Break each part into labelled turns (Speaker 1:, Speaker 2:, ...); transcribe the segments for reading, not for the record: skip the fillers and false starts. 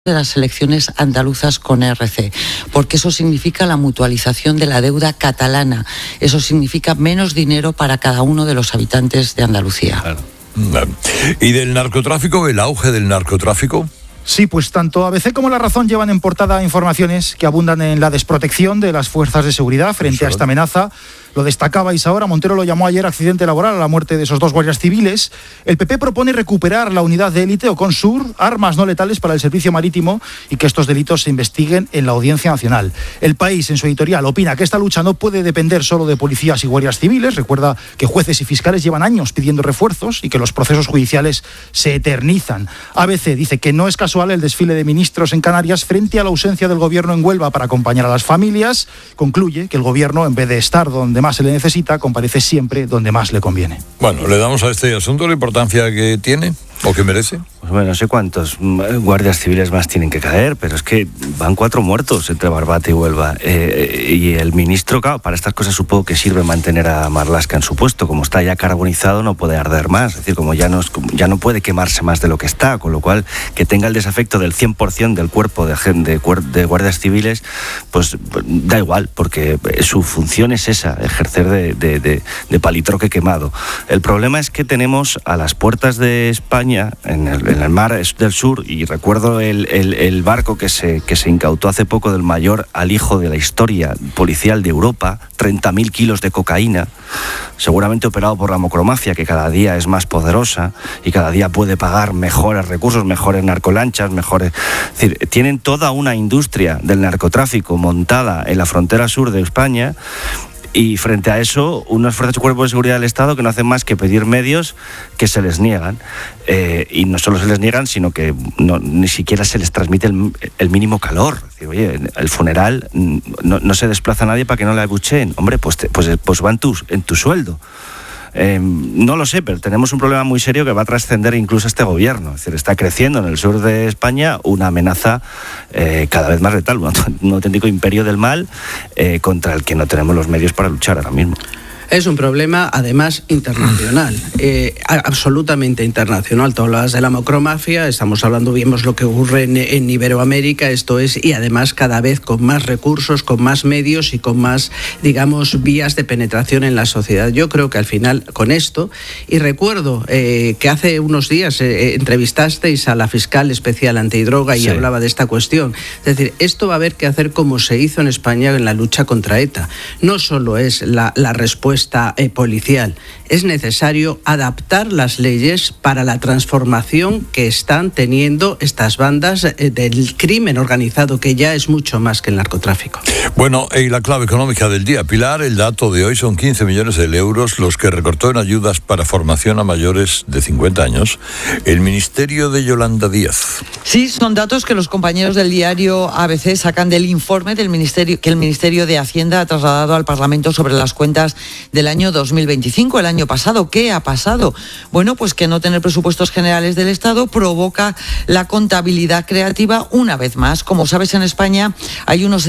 Speaker 1: de las elecciones andaluzas con ERC, porque eso significa la mutualización de la deuda catalana, eso significa menos dinero para cada uno de los habitantes de Andalucía.
Speaker 2: Claro. ¿Y del narcotráfico, el auge del narcotráfico?
Speaker 3: Sí, pues tanto ABC como La Razón llevan en portada informaciones que abundan en la desprotección de las fuerzas de seguridad frente a esta amenaza. Lo destacaba Isaora Montero, lo llamó ayer accidente laboral a la muerte de esos dos guardias civiles. El PP propone recuperar la unidad de élite o Consur, armas no letales para el servicio marítimo y que estos delitos se investiguen en la Audiencia Nacional. El País, en su editorial, opina que esta lucha no puede depender solo de policías y guardias civiles. Recuerda que jueces y fiscales llevan años pidiendo refuerzos y que los procesos judiciales se eternizan. ABC dice que no es casual el desfile de ministros en Canarias frente a la ausencia del gobierno en Huelva para acompañar a las familias. Concluye que el gobierno, en vez de estar donde más se le necesita, comparece siempre donde más le conviene.
Speaker 2: Bueno, ¿le damos a este asunto la importancia que tiene o que merece?
Speaker 4: Pues bueno, no sé cuántos guardias civiles más tienen que caer, pero es que van 4 muertos entre Barbate y Huelva. Y el ministro, claro, para estas cosas supongo que sirve mantener a Marlaska en su puesto. Como está ya carbonizado, no puede arder más. Es decir, como ya no puede quemarse más de lo que está, con lo cual que tenga el desafecto del 100% del cuerpo de guardias civiles, pues da igual, porque su función es esa, ejercer de palitroque quemado. El problema es que tenemos a las puertas de España, en el mar del sur, y recuerdo el barco que se incautó hace poco del mayor alijo de la historia policial de Europa, 30.000 kilos de cocaína, seguramente operado por la mocromafia, que cada día es más poderosa y cada día puede pagar mejores recursos, mejores narcolanchas, mejores... Es decir, tienen toda una industria del narcotráfico montada en la frontera sur de España. Y frente a eso, unas fuerzas de cuerpo de seguridad del Estado que no hacen más que pedir medios que se les niegan. Y no solo se les niegan, sino que ni siquiera se les transmite el mínimo calor. Es decir, oye, el funeral no se desplaza a nadie para que no le abucheen. Hombre, pues va en tu sueldo. No lo sé, pero tenemos un problema muy serio que va a trascender incluso a este gobierno. Es decir, está creciendo en el sur de España una amenaza cada vez más letal, un auténtico imperio del mal contra el que no tenemos los medios para luchar ahora mismo.
Speaker 5: Es un problema, además, internacional, absolutamente internacional. Tú hablabas de la macromafia, estamos hablando, vimos lo que ocurre en Iberoamérica, esto es, y además cada vez con más recursos, con más medios y con más, digamos, vías de penetración en la sociedad. Yo creo que al final, con esto, y recuerdo que hace unos días entrevistasteis a la fiscal especial antidroga y hablaba de esta cuestión. Es decir, esto va a haber que hacer como se hizo en España en la lucha contra ETA. No solo es la respuesta policial, es necesario adaptar las leyes para la transformación que están teniendo estas bandas del crimen organizado, que ya es mucho más que el narcotráfico.
Speaker 2: Bueno, y la clave económica del día, Pilar, el dato de hoy son 15 millones de euros los que recortó en ayudas para formación a mayores de 50 años el Ministerio de Yolanda Díaz.
Speaker 1: Sí, son datos que los compañeros del diario ABC sacan del informe del Ministerio que el Ministerio de Hacienda ha trasladado al Parlamento sobre las cuentas del año 2025, el año pasado. ¿Qué ha pasado? Bueno, pues que no tener presupuestos generales del Estado provoca la contabilidad creativa una vez más. Como sabes, en España hay unos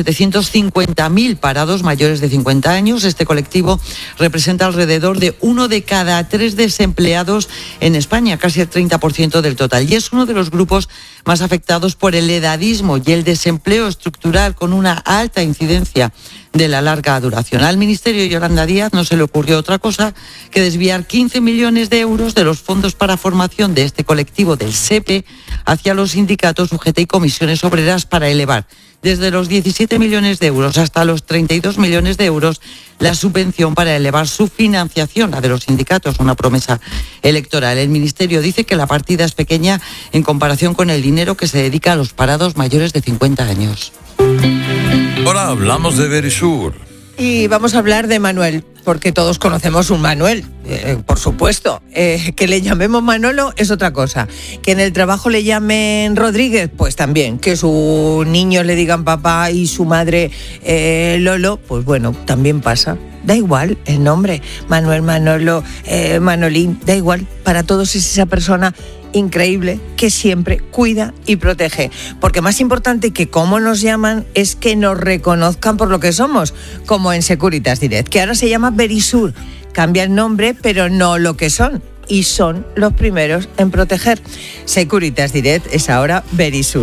Speaker 1: 750.000 parados mayores de 50 años. Este colectivo representa alrededor de 1 de cada 3 desempleados en España, casi el 30% del total. Y es uno de los grupos más afectados por el edadismo y el desempleo estructural, con una alta incidencia de la larga duración. Al Ministerio de Yolanda Díaz no se le ocurrió otra cosa que desviar 15 millones de euros de los fondos para formación de este colectivo del SEPE hacia los sindicatos, UGT y comisiones obreras para elevar desde los 17 millones de euros hasta los 32 millones de euros la subvención para elevar su financiación, la de los sindicatos, una promesa electoral. El Ministerio dice que la partida es pequeña en comparación con el dinero que se dedica a los parados mayores de 50 años.
Speaker 2: Ahora hablamos de Verisur.
Speaker 6: Y vamos a hablar de Manuel, porque todos conocemos un Manuel, por supuesto. Que le llamemos Manolo es otra cosa. Que en el trabajo le llamen Rodríguez, pues también. Que sus niños le digan papá y su madre Lolo, pues bueno, también pasa. Da igual el nombre, Manuel, Manolo, Manolín, da igual. Para todos es esa persona increíble que siempre cuida y protege, porque más importante que cómo nos llaman es que nos reconozcan por lo que somos, como en Securitas Direct, que ahora se llama Verisur. Cambia el nombre, pero no lo que son, y son los primeros en proteger. Securitas Direct es ahora Verisur.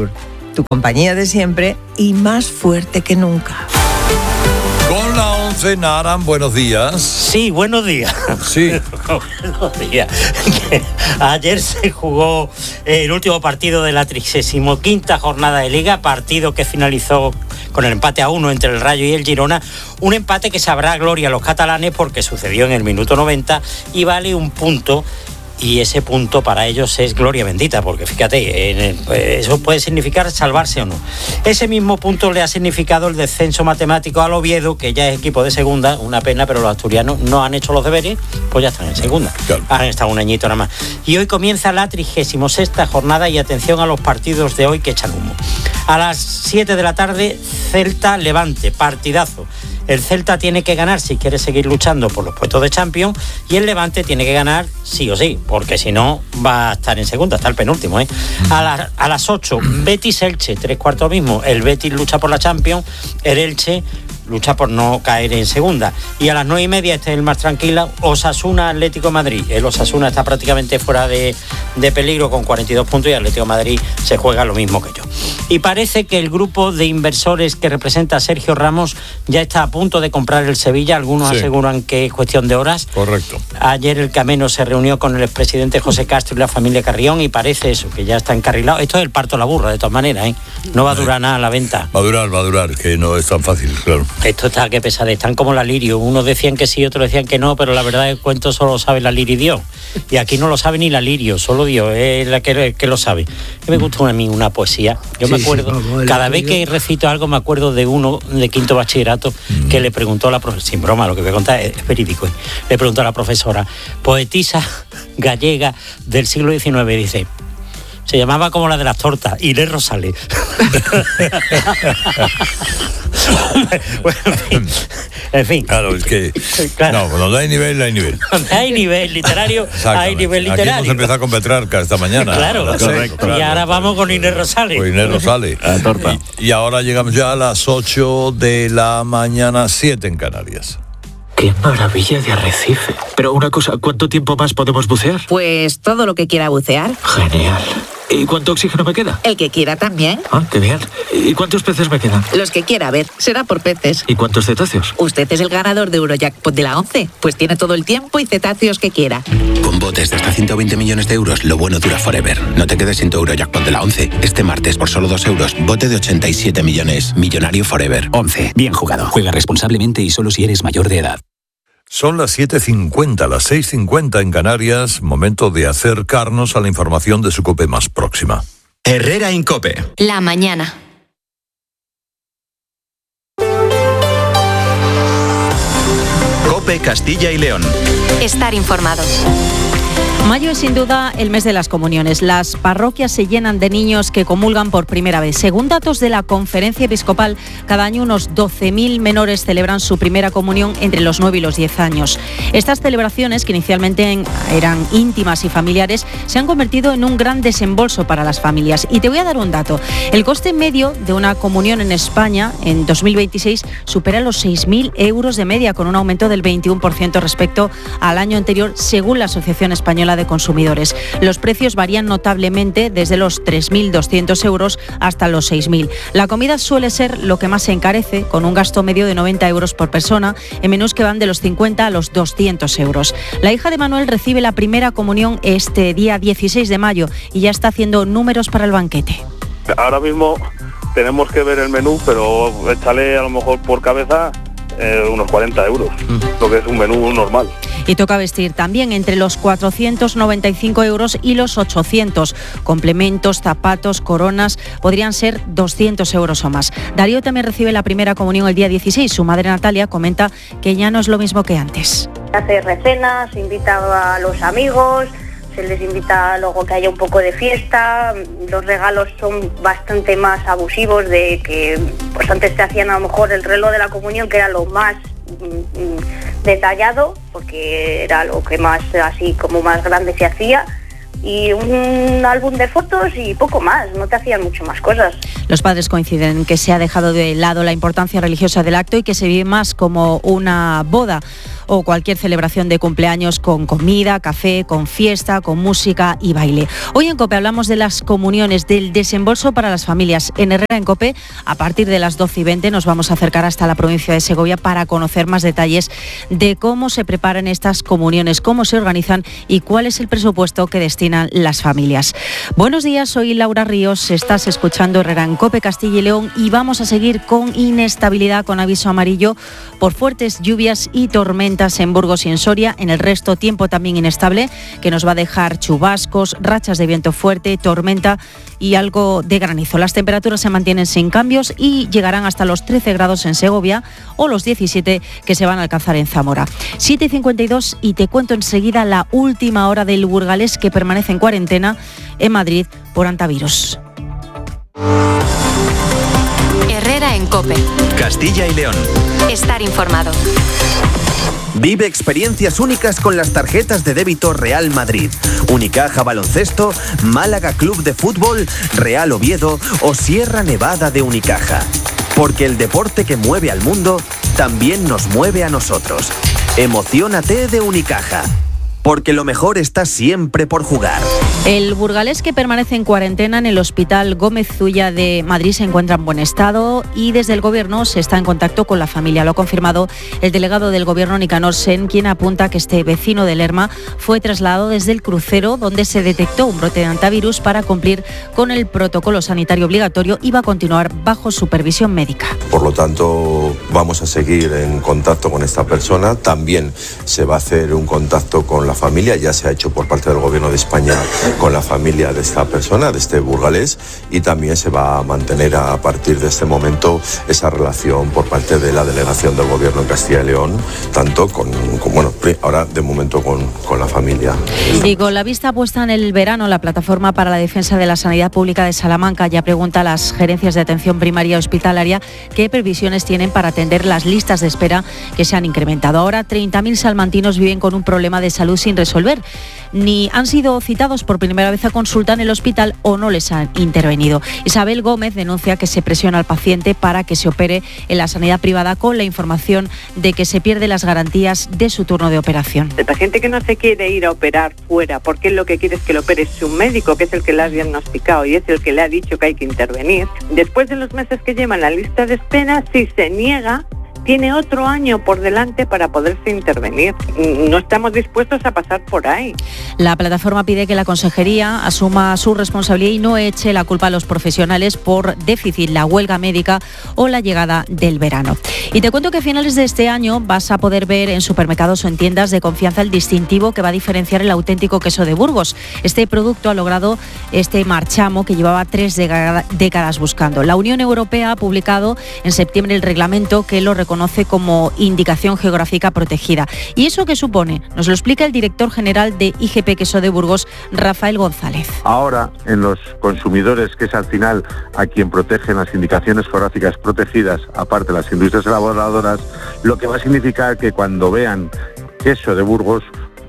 Speaker 6: tu compañía de siempre y más fuerte que nunca.
Speaker 2: Con la 11, Naran, buenos días.
Speaker 7: Sí, buenos días.
Speaker 2: Sí.
Speaker 7: Buenos días. Ayer se jugó el último partido de la 35ª jornada de Liga, partido que finalizó con el empate a 1 entre el Rayo y el Girona, un empate que sabrá gloria a los catalanes porque sucedió en el minuto 90 y vale un punto. Y ese punto para ellos es gloria bendita, porque fíjate, eso puede significar salvarse o no. Ese mismo punto le ha significado el descenso matemático al Oviedo, que ya es equipo de segunda, una pena, pero los asturianos no han hecho los deberes, pues ya están en segunda. Claro. Han estado un añito nada más. Y hoy comienza la 36ª jornada y atención a los partidos de hoy que echan humo. A las 7 de la tarde, Celta-Levante, partidazo. El Celta tiene que ganar si quiere seguir luchando por los puestos de Champions y el Levante tiene que ganar sí o sí, porque si no va a estar en segunda, está el penúltimo. A las 8, Betis-Elche, 3/4 mismo. El Betis lucha por la Champions, el Elche lucha por no caer en segunda. Y a las 9:30, este es el más tranquilo, Osasuna-Atlético de Madrid. El Osasuna está prácticamente fuera de peligro con 42 puntos y Atlético de Madrid se juega lo mismo que yo. Y parece que el grupo de inversores que representa a Sergio Ramos ya está a punto de comprar el Sevilla. Algunos aseguran que es cuestión de horas.
Speaker 2: Correcto.
Speaker 7: Ayer el Cameno se reunió con el expresidente José Castro y la familia Carrión y parece eso, que ya está encarrilado. Esto es el parto a la burra, de todas maneras, No va a durar nada la venta.
Speaker 2: Va a durar, que no es tan fácil, claro.
Speaker 7: Esto está que pesade, están como la Lirio. Unos decían que sí, otros decían que no, pero la verdad es que el cuento solo sabe la Lirio y Dios. Y aquí no lo sabe ni la Lirio, solo Dios es la que lo sabe. Me gusta a mí una poesía. Yo me acuerdo, cada vez que recito algo me acuerdo de uno de quinto bachillerato que le preguntó a la profesora, sin broma, lo que voy a contar es verídico, le preguntó a la profesora, poetisa gallega del siglo XIX, dice, se llamaba como la de las tortas, Inés Rosales. Bueno, en fin.
Speaker 2: Claro, es que claro. No, cuando hay nivel, hay nivel.
Speaker 7: Cuando hay nivel literario, hay nivel literario.
Speaker 2: Aquí hemos empezado con Petrarca esta mañana.
Speaker 7: Claro, correcto. Y ahora vamos con Inés Rosales.
Speaker 2: Con Inés Rosales. Y ahora llegamos ya a las 8 de la mañana, 7 en Canarias.
Speaker 8: ¡Qué maravilla de arrecife! Pero una cosa, ¿cuánto tiempo más podemos bucear?
Speaker 9: Pues todo lo que quiera bucear.
Speaker 8: Genial. ¿Y cuánto oxígeno me queda?
Speaker 9: El que quiera también.
Speaker 8: Ah, qué bien. ¿Y cuántos peces me quedan?
Speaker 9: Los que quiera, a ver, será por peces.
Speaker 8: ¿Y cuántos cetáceos?
Speaker 9: Usted es el ganador de Eurojackpot de la 11, pues tiene todo el tiempo y cetáceos que quiera.
Speaker 10: Con botes de hasta 120 millones de euros, lo bueno dura forever. No te quedes sin tu Eurojackpot de la 11. Este martes, por solo 2 euros, bote de 87 millones. Millonario forever.
Speaker 11: 11. Bien jugado. Juega responsablemente y solo si eres mayor de edad.
Speaker 2: Son las 7:50, las 6:50 en Canarias. Momento de acercarnos a la información de su COPE más próxima.
Speaker 12: Herrera Incope.
Speaker 13: La mañana.
Speaker 12: COPE Castilla y León.
Speaker 13: Estar informados.
Speaker 14: Mayo es sin duda el mes de las comuniones. Las parroquias se llenan de niños que comulgan por primera vez. Según datos de la Conferencia Episcopal, cada año unos 12.000 menores celebran su primera comunión entre los 9 y los 10 años. Estas celebraciones, que inicialmente eran íntimas y familiares, se han convertido en un gran desembolso para las familias. Y te voy a dar un dato. El coste medio de una comunión en España en 2026 supera los 6.000 euros de media, con un aumento del 21% respecto al año anterior, según la Asociación Española de Consumidores. Los precios varían notablemente desde los 3.200 euros hasta los 6.000. La comida suele ser lo que más se encarece, con un gasto medio de 90 euros por persona, en menús que van de los 50 a los 200 euros. La hija de Manuel recibe la primera comunión este día 16 de mayo y ya está haciendo números para el banquete.
Speaker 15: Ahora mismo tenemos que ver el menú, pero échale a lo mejor por cabeza unos 40 euros, lo que es un menú normal.
Speaker 14: Y toca vestir también entre los 495 euros y los 800. Complementos, zapatos, coronas, podrían ser 200 euros o más. Darío también recibe la primera comunión el día 16. Su madre Natalia comenta que ya no es lo mismo que antes.
Speaker 16: Hace recenas, se invita a los amigos, se les invita luego que haya un poco de fiesta. Los regalos son bastante más abusivos de que pues antes te hacían a lo mejor el reloj de la comunión, que era lo más detallado, porque era lo que más así como más grande se hacía, y un álbum de fotos y poco más, no te hacían mucho más cosas.
Speaker 14: Los padres coinciden en que se ha dejado de lado la importancia religiosa del acto y que se vive más como una boda. o cualquier celebración de cumpleaños con comida, café, con fiesta, con música y baile. Hoy en COPE hablamos de las comuniones, del desembolso para las familias. En Herrera en COPE, a partir de las 12:20 nos vamos a acercar hasta la provincia de Segovia para conocer más detalles de cómo se preparan estas comuniones, cómo se organizan y cuál es el presupuesto que destinan las familias. Buenos días, soy Laura Ríos, estás escuchando Herrera en COPE Castilla y León y vamos a seguir con inestabilidad, con aviso amarillo por fuertes lluvias y tormentas en Burgos y en Soria. En el resto, tiempo también inestable que nos va a dejar chubascos, rachas de viento fuerte, tormenta y algo de granizo. Las temperaturas se mantienen sin cambios y llegarán hasta los 13 grados en Segovia o los 17 que se van a alcanzar en Zamora. 7:52 y te cuento enseguida la última hora del burgalés que permanece en cuarentena en Madrid por antivirus.
Speaker 13: Herrera en COPE.
Speaker 12: Castilla y León.
Speaker 13: Estar informado.
Speaker 17: Vive experiencias únicas con las tarjetas de débito Real Madrid, Unicaja Baloncesto, Málaga Club de Fútbol, Real Oviedo o Sierra Nevada de Unicaja. Porque el deporte que mueve al mundo también nos mueve a nosotros. Emociónate de Unicaja. Porque lo mejor está siempre por jugar.
Speaker 14: El burgalés que permanece en cuarentena en el Hospital Gómez Zulla de Madrid se encuentra en buen estado y desde el Gobierno se está en contacto con la familia. Lo ha confirmado el delegado del Gobierno, Nicanor Sen, quien apunta que este vecino de Lerma fue trasladado desde el crucero donde se detectó un brote de antivirus para cumplir con el protocolo sanitario obligatorio y va a continuar bajo supervisión médica.
Speaker 18: Por lo tanto, vamos a seguir en contacto con esta persona. También se va a hacer un contacto con la familia, ya se ha hecho por parte del Gobierno de España con la familia de esta persona, de este burgalés, y también se va a mantener a partir de este momento esa relación por parte de la delegación del Gobierno en Castilla y León, tanto con ahora de momento con la familia.
Speaker 14: Y con la vista puesta en el verano, la Plataforma para la Defensa de la Sanidad Pública de Salamanca ya pregunta a las gerencias de atención primaria hospitalaria qué previsiones tienen para atender las listas de espera que se han incrementado. Ahora 30.000 salmantinos viven con un problema de salud sin resolver. Ni han sido citados por primera vez a consulta en el hospital o no les han intervenido. Isabel Gómez denuncia que se presiona al paciente para que se opere en la sanidad privada con la información de que se pierden las garantías de su turno de operación.
Speaker 19: El paciente que no se quiere ir a operar fuera porque él lo que quiere es que lo opere su médico, que es el que le ha diagnosticado y es el que le ha dicho que hay que intervenir. Después de los meses que lleva en la lista de espera, si se niega, tiene otro año por delante para poderse intervenir. No estamos dispuestos a pasar por ahí.
Speaker 14: La plataforma pide que la Consejería asuma su responsabilidad y no eche la culpa a los profesionales por déficit, la huelga médica o la llegada del verano. Y te cuento que a finales de este año vas a poder ver en supermercados o en tiendas de confianza el distintivo que va a diferenciar el auténtico queso de Burgos. Este producto ha logrado este marchamo que llevaba 3 décadas buscando. La Unión Europea ha publicado en septiembre el reglamento que lo reconoce como indicación geográfica protegida. ¿Y eso qué supone? Nos lo explica el director general de IGP Queso de Burgos, Rafael González.
Speaker 20: Ahora, en los consumidores, que es al final a quien protegen las indicaciones geográficas protegidas, aparte de las industrias elaboradoras, lo que va a significar que cuando vean queso de Burgos,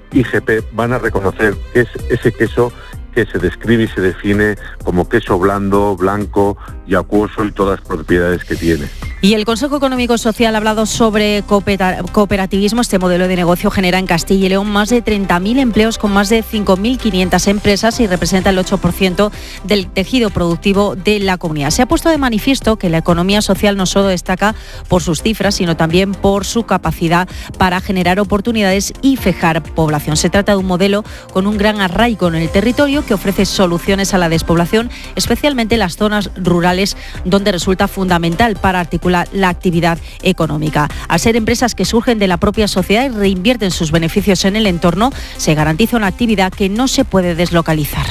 Speaker 20: IGP van a reconocer que es ese queso que se describe y se define como queso blando, blanco y acuoso y todas las propiedades que tiene.
Speaker 14: Y el Consejo Económico y Social ha hablado sobre cooperativismo. Este modelo de negocio genera en Castilla y León más de 30.000 empleos con más de 5.500 empresas y representa el 8% del tejido productivo de la comunidad. Se ha puesto de manifiesto que la economía social no solo destaca por sus cifras, sino también por su capacidad para generar oportunidades y fijar población. Se trata de un modelo con un gran arraigo en el territorio que ofrece soluciones a la despoblación, especialmente en las zonas rurales donde resulta fundamental para articular la actividad económica. Al ser empresas que surgen de la propia sociedad y reinvierten sus beneficios en el entorno, se garantiza una actividad que no se puede deslocalizar.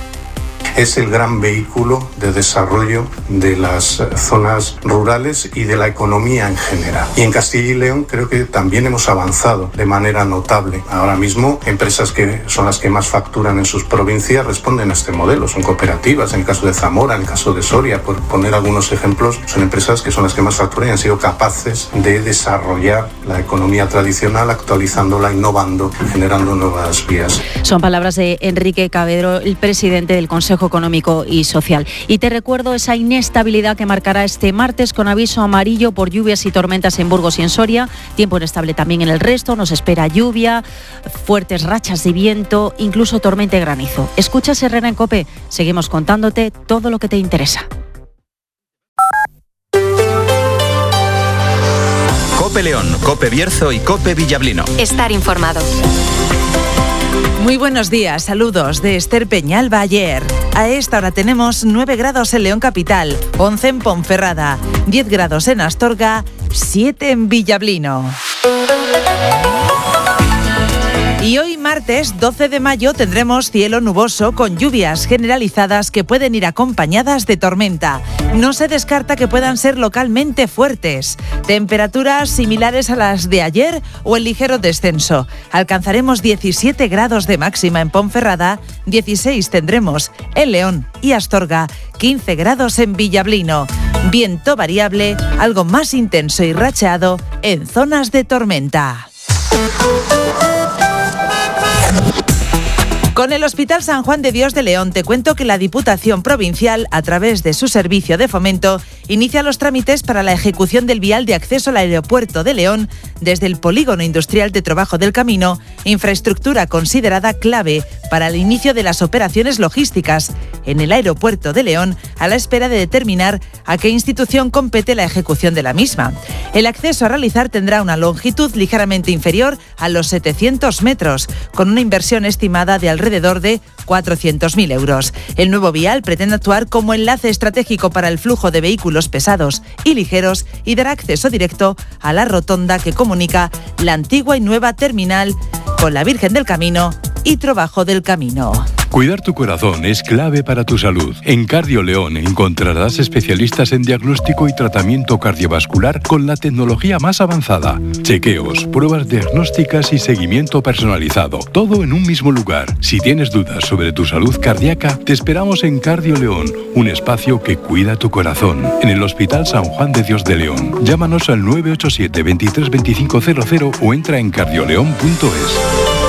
Speaker 21: Es el gran vehículo de desarrollo de las zonas rurales y de la economía en general. Y en Castilla y León creo que también hemos avanzado de manera notable. Ahora mismo, empresas que son las que más facturan en sus provincias responden a este modelo. Son cooperativas, en el caso de Zamora, en el caso de Soria, por poner algunos ejemplos, son empresas que son las que más facturan y han sido capaces de desarrollar la economía tradicional, actualizándola, innovando, generando nuevas vías.
Speaker 14: Son palabras de Enrique Cavedro, el presidente del Consejo Consejo Económico y Social. Y te recuerdo esa inestabilidad que marcará este martes con aviso amarillo por lluvias y tormentas en Burgos y en Soria. Tiempo inestable también en el resto. Nos espera lluvia, fuertes rachas de viento, incluso tormenta y granizo. Escuchas Herrera en COPE. Seguimos contándote todo lo que te interesa.
Speaker 12: COPE León, COPE Bierzo y COPE Villablino.
Speaker 13: Estar informado.
Speaker 3: Muy buenos días, saludos de Esther Peñalba ayer. A esta hora tenemos 9 grados en León Capital, 11 en Ponferrada, 10 grados en Astorga, 7 en Villablino. Y hoy martes 12 de mayo tendremos cielo nuboso con lluvias generalizadas que pueden ir acompañadas de tormenta. No se descarta que puedan ser localmente fuertes. Temperaturas similares a las de ayer o en ligero descenso. Alcanzaremos 17 grados de máxima en Ponferrada, 16 tendremos en León y Astorga, 15 grados en Villablino. Viento variable, algo más intenso y racheado en zonas de tormenta. Con el Hospital San Juan de Dios de León te cuento que la Diputación Provincial, a través de su servicio de fomento, inicia los trámites para la ejecución del vial de acceso al aeropuerto de León desde el Polígono Industrial de Trobajo del Camino, infraestructura considerada clave para el inicio de las operaciones logísticas en el aeropuerto de León, a la espera de determinar a qué institución compete la ejecución de la misma. El acceso a realizar tendrá una longitud ligeramente inferior a los 700 metros, con una inversión estimada de alrededor de 400.000 euros. El nuevo vial pretende actuar como enlace estratégico para el flujo de vehículos pesados y ligeros y dará acceso directo a la rotonda que comunica la antigua y nueva terminal con la Virgen del Camino y Trobajo del Camino.
Speaker 22: Cuidar tu corazón es clave para tu salud. En Cardio León encontrarás especialistas en diagnóstico y tratamiento cardiovascular con la tecnología más avanzada. Chequeos, pruebas diagnósticas y seguimiento personalizado. Todo en un mismo lugar. Si tienes dudas sobre tu salud cardíaca, te esperamos en Cardio León, un espacio que cuida tu corazón. En el Hospital San Juan de Dios de León. Llámanos al 987 23 25 00 o entra en cardioleón.es.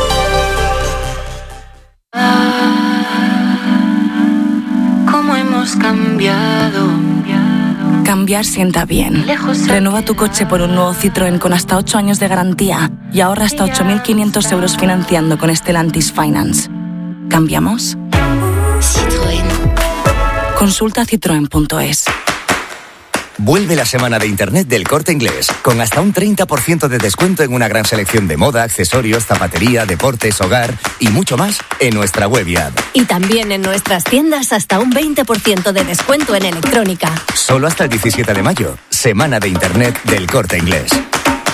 Speaker 23: Cambiado. Cambiar sienta bien. Renueva tu coche por un nuevo Citroën con hasta 8 años de garantía y ahorra hasta 8.500 euros financiando con Stellantis Finance. ¿Cambiamos? Citroën. Consulta citroen.es.
Speaker 24: Vuelve la semana de Internet del Corte Inglés, con hasta un 30% de descuento en una gran selección de moda, accesorios, zapatería, deportes, hogar y mucho más en nuestra web y app.
Speaker 25: Y también en nuestras tiendas hasta un 20% de descuento en electrónica.
Speaker 24: Solo hasta el 17 de mayo, semana de Internet del Corte Inglés.